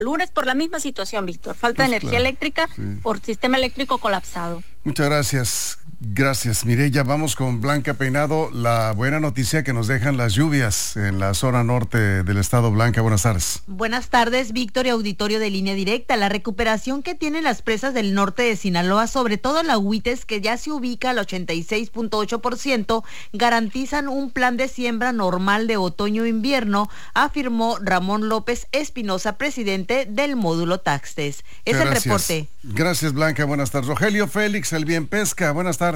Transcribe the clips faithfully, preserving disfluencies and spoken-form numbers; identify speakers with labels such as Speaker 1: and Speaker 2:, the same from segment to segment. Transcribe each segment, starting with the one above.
Speaker 1: lunes por la misma situación, Víctor. Falta pues de energía claro, eléctrica sí. por sistema eléctrico colapsado.
Speaker 2: Muchas gracias. Gracias, Mireya. Vamos con Blanca Peinado. La buena noticia que nos dejan las lluvias en la zona norte del estado. Blanca, buenas tardes.
Speaker 3: Buenas tardes, Víctor y auditorio de Línea Directa. La recuperación que tienen las presas del norte de Sinaloa, sobre todo la Huites, que ya se ubica al ochenta y seis punto ocho por ciento, garantizan un plan de siembra normal de otoño-invierno, afirmó Ramón López Espinosa, presidente del módulo Taxtes. Es
Speaker 2: Gracias.
Speaker 3: El reporte.
Speaker 2: Gracias, Blanca. Buenas tardes. Rogelio Félix, el Bien Pesca. Buenas tardes.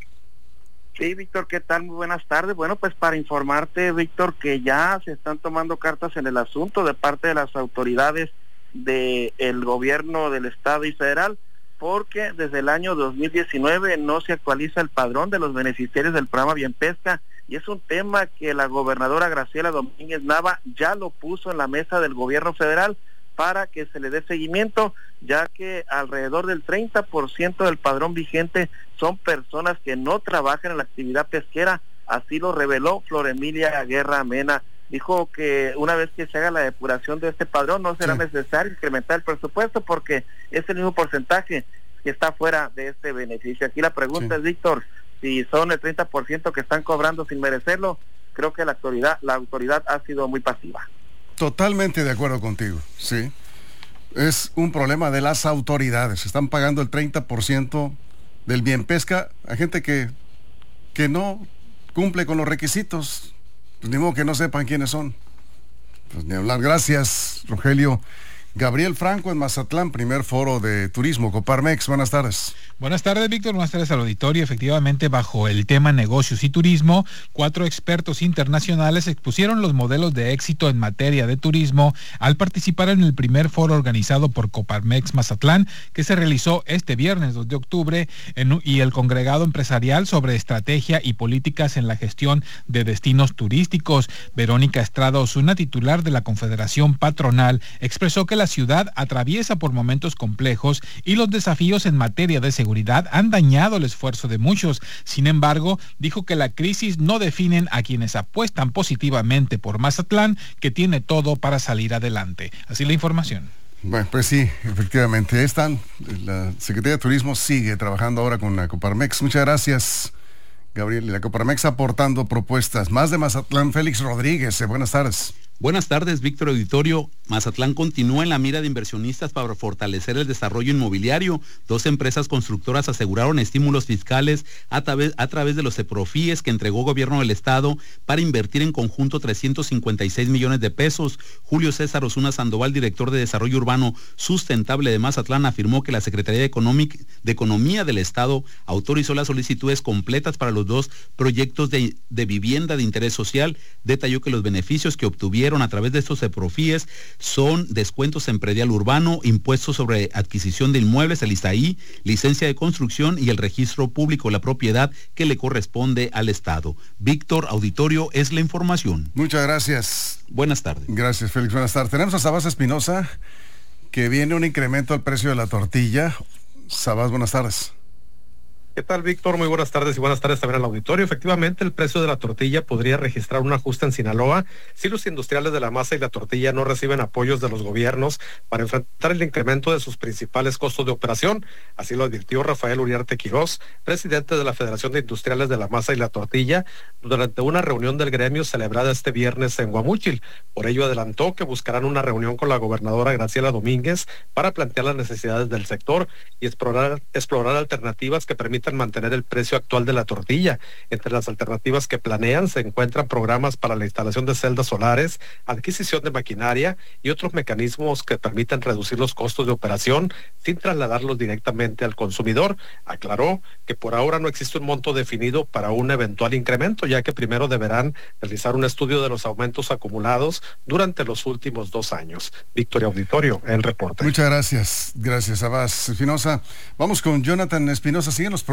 Speaker 4: Sí, Víctor, ¿qué tal? Muy buenas tardes. Bueno, pues para informarte, Víctor, que ya se están tomando cartas en el asunto de parte de las autoridades del gobierno del estado y federal, porque desde el año dos mil diecinueve no se actualiza el padrón de los beneficiarios del programa Bien Pesca, y es un tema que la gobernadora Graciela Domínguez Nava ya lo puso en la mesa del gobierno federal para que se le dé seguimiento, ya que alrededor del treinta por ciento del padrón vigente son personas que no trabajan en la actividad pesquera. Así lo reveló Flor Emilia Guerra Mena. Dijo que una vez que se haga la depuración de este padrón no será sí. necesario incrementar el presupuesto porque es el mismo porcentaje que está fuera de este beneficio. Aquí la pregunta sí. es, Víctor, si son el treinta por ciento que están cobrando sin merecerlo, creo que la autoridad, la autoridad ha sido muy pasiva.
Speaker 2: Totalmente de acuerdo contigo, sí. Es un problema de las autoridades. Están pagando el treinta por ciento del Bien Pesca a gente que, que no cumple con los requisitos. Pues ni modo que no sepan quiénes son. Pues ni hablar. Gracias, Rogelio. Gabriel Franco en Mazatlán, primer foro de turismo, Coparmex. Buenas tardes.
Speaker 5: Buenas tardes, Víctor. Buenas tardes al auditorio. Efectivamente, bajo el tema negocios y turismo, cuatro expertos internacionales expusieron los modelos de éxito en materia de turismo al participar en el primer foro organizado por Coparmex Mazatlán, que se realizó este viernes dos de octubre, en, y el congregado empresarial sobre estrategia y políticas en la gestión de destinos turísticos. Verónica Estrada Osuna, titular de la Confederación Patronal, expresó que la ciudad atraviesa por momentos complejos y los desafíos en materia de seguridad han dañado el esfuerzo de muchos. Sin embargo, dijo que la crisis no definen a quienes apuestan positivamente por Mazatlán, que tiene todo para salir adelante. Así la información.
Speaker 2: Bueno, pues sí, efectivamente, están. La Secretaría de Turismo sigue trabajando ahora con la Coparmex. Muchas gracias, Gabriel. La Coparmex aportando propuestas. Más de Mazatlán, Félix Rodríguez. Buenas tardes.
Speaker 6: Buenas tardes, Víctor Auditorio. Mazatlán continúa en la mira de inversionistas para fortalecer el desarrollo inmobiliario. Dos empresas constructoras aseguraron estímulos fiscales a través, a través de los CEPROFIES que entregó Gobierno del Estado para invertir en conjunto trescientos cincuenta y seis millones de pesos. Julio César Osuna Sandoval, director de Desarrollo Urbano Sustentable de Mazatlán, afirmó que la Secretaría de, Economic, de Economía del Estado autorizó las solicitudes completas para los dos proyectos de, de vivienda de interés social. Detalló que los beneficios que obtuvieron a través de estos CEPROFIES son descuentos en predial urbano, impuestos sobre adquisición de inmuebles, el I S A I, licencia de construcción y el registro público de la propiedad que le corresponde al Estado. Víctor Auditorio, es la información.
Speaker 2: Muchas gracias.
Speaker 6: Buenas tardes.
Speaker 2: Gracias, Félix. Buenas tardes. Tenemos a Sabás Espinosa, que viene un incremento al precio de la tortilla. Sabás, buenas tardes.
Speaker 7: ¿Qué tal, Víctor? Muy buenas tardes y buenas tardes también al auditorio. Efectivamente, el precio de la tortilla podría registrar un ajuste en Sinaloa si los industriales de la masa y la tortilla no reciben apoyos de los gobiernos para enfrentar el incremento de sus principales costos de operación. Así lo advirtió Rafael Uriarte Quirós, presidente de la Federación de Industriales de la Masa y la Tortilla, durante una reunión del gremio celebrada este viernes en Guamúchil. Por ello adelantó que buscarán una reunión con la gobernadora Graciela Domínguez para plantear las necesidades del sector y explorar, explorar alternativas que permitan mantener el precio actual de la tortilla. Entre las alternativas que planean se encuentran programas para la instalación de celdas solares, adquisición de maquinaria y otros mecanismos que permitan reducir los costos de operación sin trasladarlos directamente al consumidor. Aclaró que por ahora no existe un monto definido para un eventual incremento, ya que primero deberán realizar un estudio de los aumentos acumulados durante los últimos dos años. Victoria Auditorio, el reporte.
Speaker 2: Muchas gracias. Gracias, Sabás Espinosa. Vamos con Jonathan Espinosa. Siguen los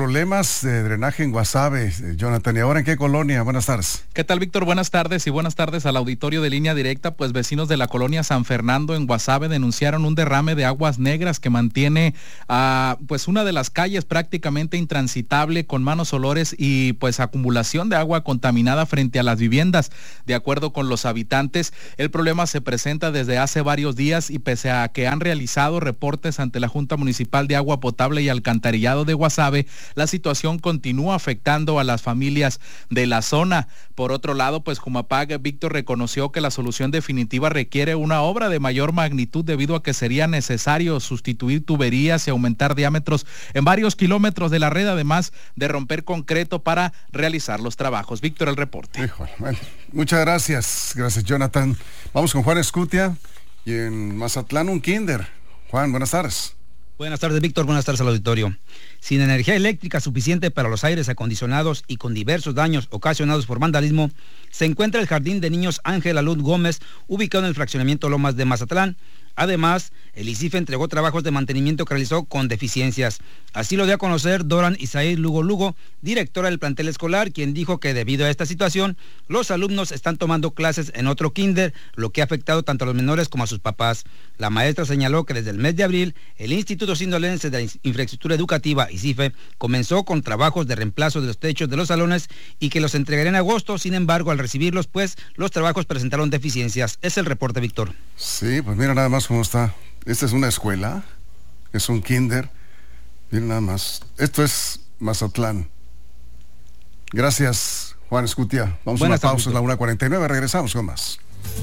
Speaker 2: problemas de drenaje en Guasave, Jonathan. ¿Y ahora en qué colonia? Buenas tardes.
Speaker 8: ¿Qué tal, Víctor? Buenas tardes y buenas tardes al auditorio de Línea Directa. Pues vecinos de la colonia San Fernando en Guasave denunciaron un derrame de aguas negras que mantiene a uh, pues una de las calles prácticamente intransitable, con malos olores y pues acumulación de agua contaminada frente a las viviendas. De acuerdo con los habitantes, el problema se presenta desde hace varios días y pese a que han realizado reportes ante la Junta Municipal de Agua Potable y Alcantarillado de Guasave, la situación continúa afectando a las familias de la zona. Por otro lado, pues Jumapag, Víctor, reconoció que la solución definitiva requiere una obra de mayor magnitud debido a que sería necesario sustituir tuberías y aumentar diámetros en varios kilómetros de la red, además de romper concreto para realizar los trabajos. Víctor, el reporte.
Speaker 2: Híjole, bueno, muchas gracias. Gracias, Jonathan. Vamos con Juan Escutia y en Mazatlán un kinder. Juan, buenas tardes.
Speaker 9: Buenas tardes, Víctor. Buenas tardes al auditorio. Sin energía eléctrica suficiente para los aires acondicionados y con diversos daños ocasionados por vandalismo, se encuentra el Jardín de Niños Ángela Luz Gómez, ubicado en el fraccionamiento Lomas de Mazatlán. Además, el ICIFE entregó trabajos de mantenimiento que realizó con deficiencias. Así lo dio a conocer Doran Isaí Lugo Lugo, directora del plantel escolar, quien dijo que debido a esta situación, los alumnos están tomando clases en otro kinder, lo que ha afectado tanto a los menores como a sus papás. La maestra señaló que desde el mes de abril, el Instituto Sinaloense de Infraestructura Educativa, ICIFE, comenzó con trabajos de reemplazo de los techos de los salones y que los entregaría en agosto. Sin embargo, al recibirlos, pues, los trabajos presentaron deficiencias. Es el reporte, Víctor.
Speaker 2: Sí, pues mira nada más cómo está. Esta es una escuela, es un kinder. Miren nada más. Esto es Mazatlán. Gracias, Juan Escutia. Vamos a una pausa, es la una cuarenta y nueve. Regresamos con más.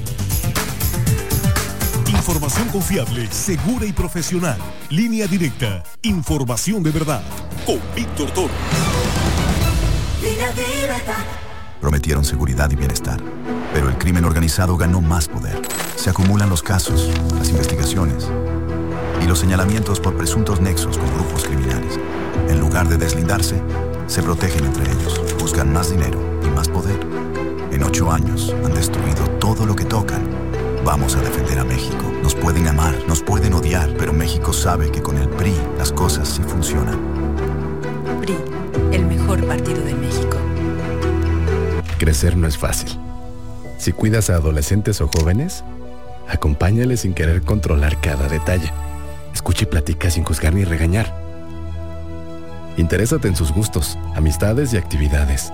Speaker 10: Información confiable, segura y profesional. Línea Directa. Información de verdad. Con Víctor Toro.
Speaker 11: Línea Directa. Prometieron seguridad y bienestar, pero el crimen organizado ganó más poder. Se acumulan los casos, las investigaciones y los señalamientos por presuntos nexos con grupos criminales. En lugar de deslindarse, se protegen entre ellos, buscan más dinero y más poder. En ocho años han destruido todo lo que tocan. Vamos a defender a México. Nos pueden amar, nos pueden odiar, pero México sabe que con el P R I las cosas sí funcionan.
Speaker 12: P R I, el mejor partido de México.
Speaker 13: Crecer no es fácil. Si cuidas a adolescentes o jóvenes, acompáñales sin querer controlar cada detalle. Escucha y platica sin juzgar ni regañar. Interésate en sus gustos, amistades y actividades.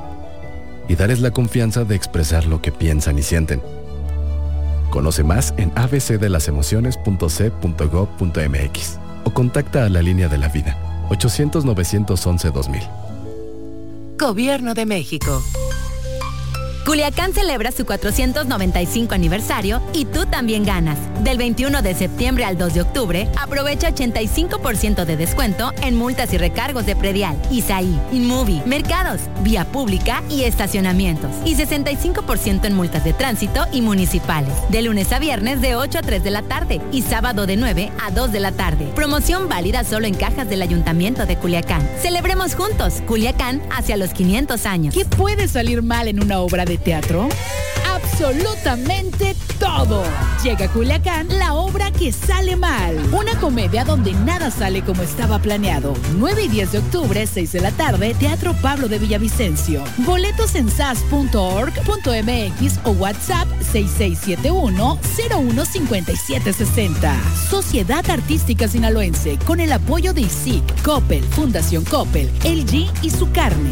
Speaker 13: Y dales la confianza de expresar lo que piensan y sienten. Conoce más en a b c de las emociones punto c punto gob punto m x o contacta a la Línea de la Vida ochocientos, novecientos once, dos mil.
Speaker 14: Gobierno de México. Culiacán celebra su cuatrocientos noventa y cinco aniversario y tú también ganas. Del veintiuno de septiembre al dos de octubre, aprovecha ochenta y cinco por ciento de descuento en multas y recargos de predial, Isaí, Inmovie, mercados, vía pública y estacionamientos. Y sesenta y cinco por ciento en multas de tránsito y municipales. De lunes a viernes de ocho a tres de la tarde y sábado de nueve a dos de la tarde. Promoción válida solo en cajas del Ayuntamiento de Culiacán. Celebremos juntos Culiacán hacia los quinientos años.
Speaker 15: ¿Qué puede salir mal en una obra de teatro? Absolutamente todo. Llega a Culiacán la obra que sale mal. Una comedia donde nada sale como estaba planeado. nueve y diez de octubre, seis de la tarde, Teatro Pablo de Villavicencio. Boletos en s a s punto org punto m x o WhatsApp seis seis siete uno, cero uno cinco siete seis cero. Sociedad Artística Sinaloense, con el apoyo de I S I C, Coppel, Fundación Coppel, L G y su carne.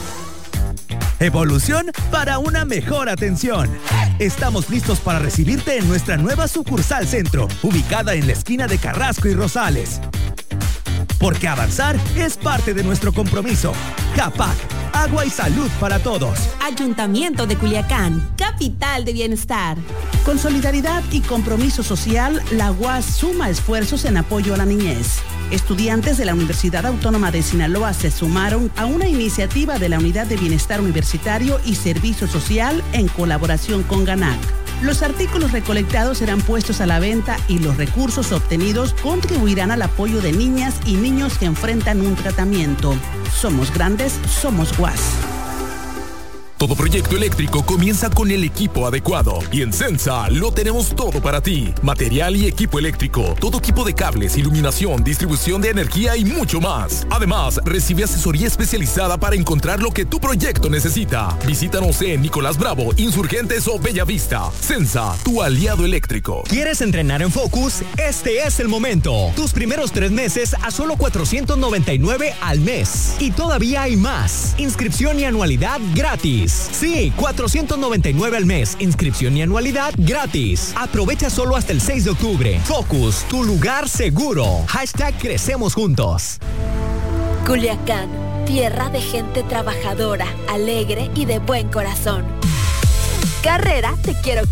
Speaker 16: Evolución para una mejor atención. Estamos listos para recibirte en nuestra nueva sucursal centro, ubicada en la esquina de Carrasco y Rosales. Porque avanzar es parte de nuestro compromiso. CAPAC, agua y salud para todos.
Speaker 14: Ayuntamiento de Culiacán, capital de bienestar.
Speaker 17: Con solidaridad y compromiso social, la U A S suma esfuerzos en apoyo a la niñez. Estudiantes de la Universidad Autónoma de Sinaloa se sumaron a una iniciativa de la Unidad de Bienestar Universitario y Servicio Social en colaboración con GANAC. Los artículos recolectados serán puestos a la venta y los recursos obtenidos contribuirán al apoyo de niñas y niños que enfrentan un tratamiento. Somos grandes, somos U A S.
Speaker 18: Todo proyecto eléctrico comienza con el equipo adecuado. Y en Sensa lo tenemos todo para ti. Material y equipo eléctrico, todo tipo de cables, iluminación, distribución de energía y mucho más. Además, recibe asesoría especializada para encontrar lo que tu proyecto necesita. Visítanos en Nicolás Bravo, Insurgentes o Bellavista. Sensa, tu aliado eléctrico.
Speaker 19: ¿Quieres entrenar en Focus? Este es el momento. Tus primeros tres meses a solo cuatrocientos noventa y nueve al mes. Y todavía hay más. Inscripción y anualidad gratis. Sí, cuatrocientos noventa y nueve al mes. Inscripción y anualidad gratis. Aprovecha solo hasta el seis de octubre. Focus, tu lugar seguro. Hashtag crecemos juntos.
Speaker 20: Culiacán, tierra de gente trabajadora, alegre y de buen corazón. Carrera, te quiero